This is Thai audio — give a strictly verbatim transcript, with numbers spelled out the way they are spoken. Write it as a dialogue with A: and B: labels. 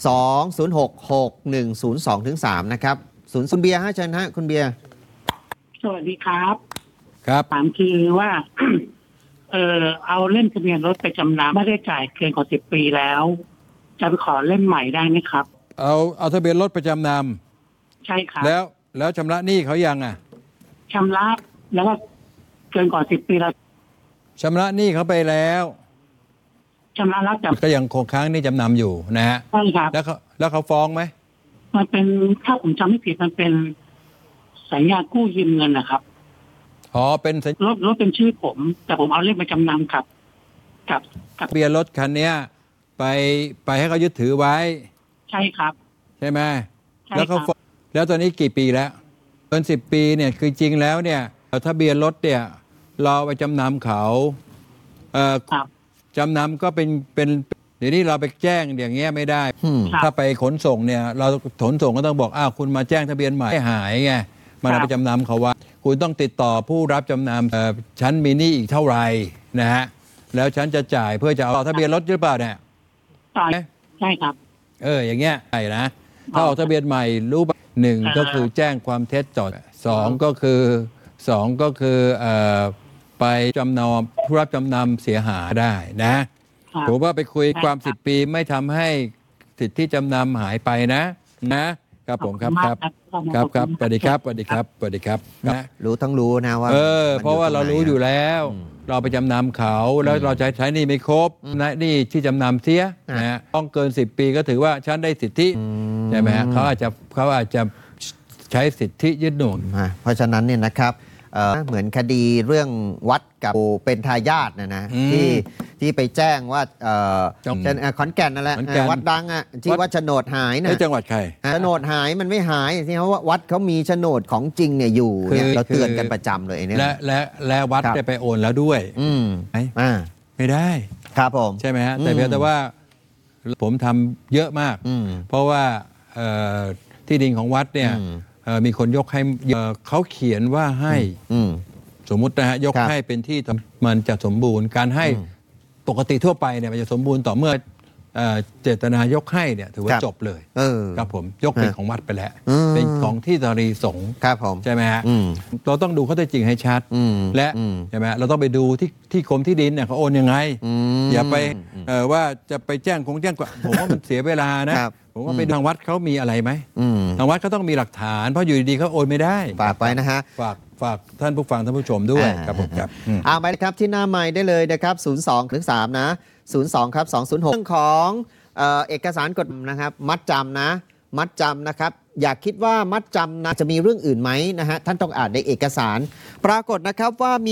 A: สอง ศูนย์ หก หก หนึ่ง ศูนย์ สอง ถึง สามนะครับศูนย์คุณเบียร์ฮะเชิญฮะคุณเบียร์
B: สวัสดีครับ
C: ครับ
B: ถามคือว่า เออเอาเล่มทะเบียนรถไปจำนำไม่ได้จ่ายเกินกว่าสิบปีแล้วจะไปขอเล่มใหม่ได้ไหมครับ
C: เอาเอาทะเบียนรถไปจำน
B: ำใช่ครับ
C: แล้วแล้วชำระหนี้เขายังอ่ะ
B: ชำระแล้วก็เกินกว่าสิบปีแล้ว
C: ชำระหนี้เขาไปแล้ว
B: ชำระแล้วแต่
C: ก็ยังคงค้างหนี้จำนำอยู่นะฮะ
B: ใช่ครับ
C: แล้วเขาแล้วเขาฟ้องไหม
B: มันเป็นถ้าผมจำไม่ผิดมันเป็นสัญญากู้ยืมเงินนะครับ
C: อ๋อเป็น
B: รถรถเป็นชื่อผมแต่ผมเอาเล่มไปจำนำกับกับ
C: กับทะเบียนรถคันนี้ไปไปให้เขายึดถือไว้
B: ใช่ครับ
C: ใช่ไหมแล้วเขาแล้วตอนนี้กี่ปีแล้วเกินสิบปีเนี่ยคือจริงแล้วเนี่ยทะเบียนรถเนี่ยเราไปจำนำเขาเอ่อจำนำก็เป็นเป็นเดี๋ยวนี้เราไปแจ้งอย่างเงี้ยไม่ได้ถ้าไปขนส่งเนี่ยเราขนส่งก็ต้องบอกอ้าวคุณมาแจ้งทะเบียนใหม่ให้หายไงมันเอาไปจำนำเขาว่าคุณต้องติดต่อผู้รับจำนำฉันมีหนี้อีกเท่าไหร่นะฮะแล้วฉันจะจ่ายเพื่อจะเอาทะเบียนรถหรือเปล่าเนี่ย
B: ใช่ครับ
C: เอออย่างเงี้ยใช่นะถ้าออกทะเบียนใหม่รู้หนึ่งก็คือแจ้งความเท็จต่อสองก็คือสองก็คือเอ่อไปจำนำผู้รับจำนำเสียหายได้นะผมว่าไปคุยความสิบปีไม่ทำให้สิทธิจำนำหายไปนะนะครับผมครับครับครับครับสวัสดีครับสวัสดีครับสวัสดีครับนะ
A: รู้ทั้งรู้นะว่า
C: เออเพราะว่าเรารู้อยู่แล้วเราไปจำนำเขาแล้วเราจะใช้หนี้ไม่ครบนะหนี้ที่จำนำเสียนะต้องเกินสิบปีก็ถือว่าฉันได้สิทธิใช่ไหมฮะเขาอาจจะเขาอาจจะใช้สิทธิยึดหน่วง
A: เพราะฉะนั้นเนี่ยนะครับเหมือนคดีเรื่องวัดกับเป็นทายาทนะนะที่ที่ไปแจ้งว่าขอนแก่นนั่นแหละวัดดังอ่ะที่ว่าโฉนดหายนะ
C: จังหวัดใคร
A: โฉนดหายมันไม่หายที่เขาว่าวัดเขามีโฉนดของจริงเนี่ยอยู่เนี่ยเราเตือนกันประจำเลยเนี่ย
C: และและและวัดได้ไปโอนแล้วด้วย
A: อ่า
C: ไม่ได้
A: ครับผม
C: ใช่ไหมฮะแต่เพียงแต่ว่าผมทำเยอะมากเพราะว่าที่ดินของวัดเนี่ยมีคนยกให้เขาเขียนว่าให้สมมุตินะฮะยกให้เป็นที่มันจะสมบูรณ์การให้ปกติทั่วไปเนี่ยมันจะสมบูรณ์ต่อเมื่อเจตนายกให้เนี่ยถือว่าจบเลยครับผมยกเป็นของวัดไปแล้วเป็นของที่ตรีสงฆ์ใช่ไหมฮะเราต้องดูข้อเท็จจริงให้ชัดและใช่ไหมเราต้องไปดูที่ที่กรมที่ดินเนี่ยเขาโอนยังไงอย่าไปว่าจะไปแจ้งคงแจ้งผมว่ามันเสียเวลานะผมว่าไปทางวัดเขามีอะไรไหมทางวัดเขาต้องมีหลักฐานเพราะอยู่ดีๆเขาโอนไม่ได้
A: ฝากไปนะฮะ
C: ฝากฝากท่านผู้ฟังท่านผู้ชมด้วยครับผมครับ
A: เอาไปครับที่หน้าไมค์ได้เลยนะครับศูนย์ สอง ถึง สามนะศูนย์ สอง ครับ สอง ศูนย์ หก เรื่องของเอกสารกฎนะครับมัดจำนะมัดจำนะครับอย่าคิดว่ามัดจำนะจะมีเรื่องอื่นไหมนะฮะท่านต้องอ่านในเอกสารปรากฏนะครับว่ามี